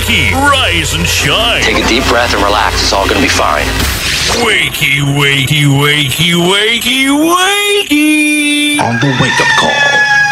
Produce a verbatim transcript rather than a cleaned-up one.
Wakey, rise and shine. Take a deep breath and relax. It's all going to be fine. Wakey, wakey, wakey, wakey, wakey. On the wake-up call.